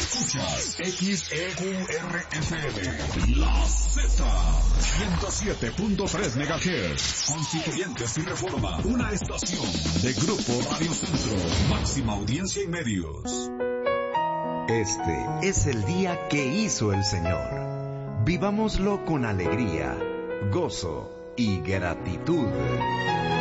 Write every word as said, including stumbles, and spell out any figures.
Escuchas X E U R F M, La Z, ciento siete punto tres megahertz. Constituyentes y Reforma, una estación de Grupo Radio Centro, máxima audiencia y medios. Este es el día que hizo el Señor. Vivámoslo con alegría, gozo y gratitud.